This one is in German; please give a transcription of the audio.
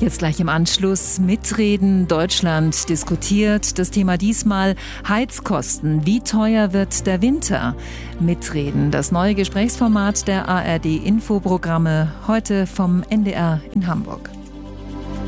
Jetzt gleich im Anschluss mitreden. Deutschland diskutiert. Das Thema diesmal Heizkosten. Wie teuer wird der Winter? Mitreden. Das neue Gesprächsformat der ARD-Infoprogramme. Heute vom NDR in Hamburg.